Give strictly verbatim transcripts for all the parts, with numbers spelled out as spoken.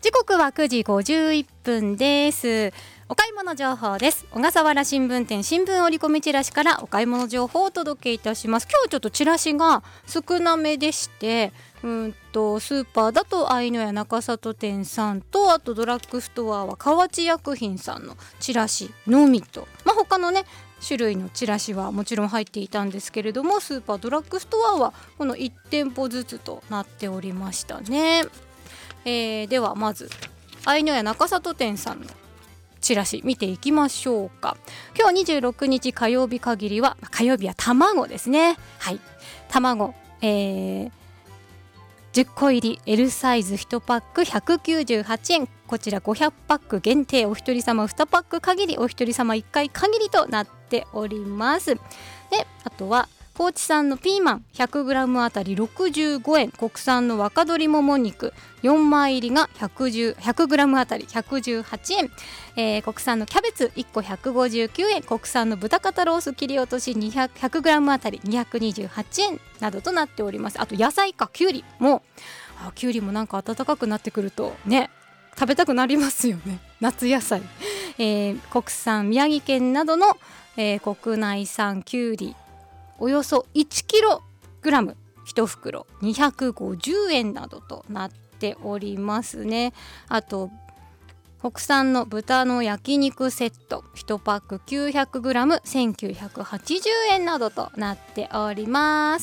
時刻はくじごじゅういっぷんです。お買い物情報です。小笠原新聞店新聞折り込みチラシからお買い物情報をお届けいたします。今日ちょっとチラシが少なめでして、うんとスーパーだと愛の屋中里店さんと、あとドラッグストアは河内薬品さんのチラシのみと、まあ、他のね種類のチラシはもちろん入っていたんですけれども、スーパードラッグストアはこのいち店舗ずつとなっておりましたね。えー、ではまず愛の屋中里店さんのチラシ見ていきましょうか。今日にじゅうろくにち火曜日限りは、火曜日は卵ですね。はい、卵、えー、じゅっこ入り エル サイズいちパックひゃくきゅうじゅうはちえん、こちらごひゃくパック限定、お一人様にパック限り、お一人様いっかい限りとなっております。で、あとは高知産のピーマン ひゃくグラム あたりろくじゅうごえん、国産の若鶏もも肉よんまい入りが ひゃくグラム あたりひゃくじゅうはちえん、えー、国産のキャベツいっこひゃくごじゅうきゅうえん、国産の豚肩ロース切り落とし ひゃくグラム あたりにひゃくにじゅうはちえんなどとなっております。あと野菜かきゅうりも、あきゅうりもなんか暖かくなってくるとね食べたくなりますよね。夏野菜、えー、国産宮城県などの、えー、国内産きゅうりおよそいちキログラムいち袋にひゃくごじゅうえんなどとなっておりますね。あと国産の豚の焼肉セットいちパック きゅうひゃくグラム せんきゅうひゃくはちじゅうえんなどとなっております。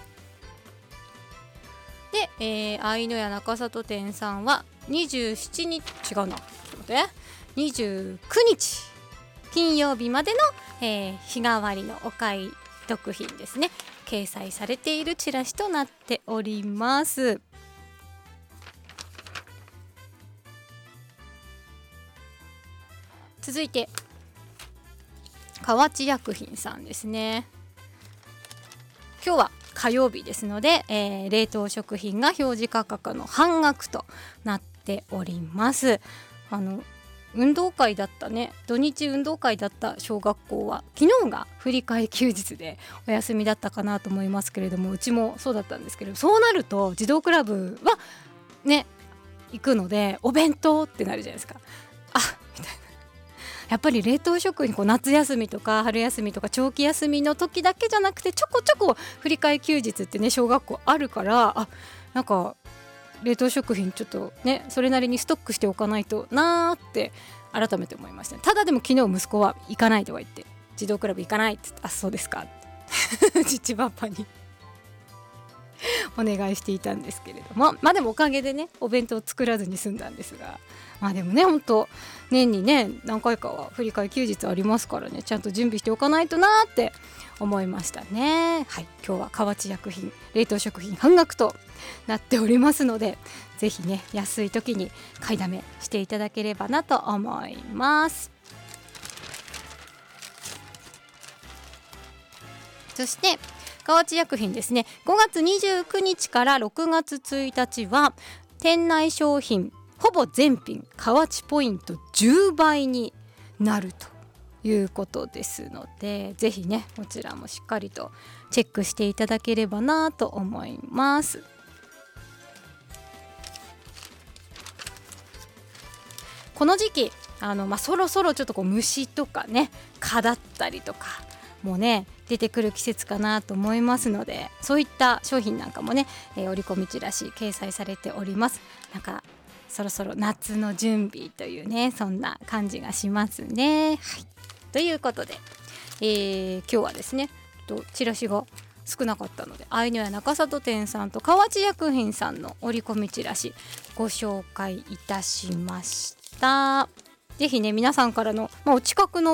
で、えー、愛の屋中里店さんはにじゅうしちにち違うなちょっと待ってにじゅうくにち金曜日までの、えー、日替わりのお買い得品ですね、掲載されているチラシとなっております。続いて河内薬品さんですね。今日は火曜日ですので、えー、冷凍食品が表示価格の半額となっております。あの運動会だったね土日運動会だった小学校は昨日が振り替え休日でお休みだったかなと思いますけれども、うちもそうだったんですけど、そうなると児童クラブはね行くのでお弁当ってなるじゃないですか。あみたいな、やっぱり冷凍食品こう夏休みとか春休みとか長期休みの時だけじゃなくてちょこちょこ振り替え休日ってね小学校あるから、あなんか冷凍食品ちょっとねそれなりにストックしておかないとなーって改めて思いました、ね、ただでも昨日息子は行かないとか言って児童クラブ行かないって言って、あそうですかって父パパにお願いしていたんですけれども、まあでもおかげでねお弁当を作らずに済んだんですが、まあでもね本当年にね何回かは振り替え休日ありますからね、ちゃんと準備しておかないとなーって思いましたね。はい、今日は河内薬品冷凍食品半額となっておりますので、ぜひね安い時に買いだめしていただければなと思います。そして河内薬品ですね、ごがつにじゅうくにちからろくがつついたちは店内商品ほぼ全品河内ポイントじゅうばいになるということですので、ぜひねこちらもしっかりとチェックしていただければなと思います。この時期あの、まあ、そろそろちょっとこう虫とかね蚊だったりとかもうね出てくる季節かなと思いますので、そういった商品なんかもね、えー、折り込みチラシ掲載されております。なんかそろそろ夏の準備というねそんな感じがしますね。はい、ということで、えー、今日はですねとチラシが少なかったので愛の屋中里店さんと河内薬品さんの折り込みチラシご紹介いたしました。ぜひね皆さんからの、まあ、お近くの